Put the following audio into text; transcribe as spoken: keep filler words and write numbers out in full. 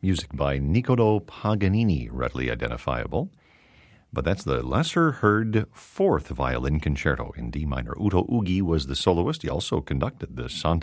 music by Niccolò Paganini, readily identifiable. But that's the lesser-heard fourth violin concerto in D minor. Uto Ugi was the soloist. He also conducted the Santa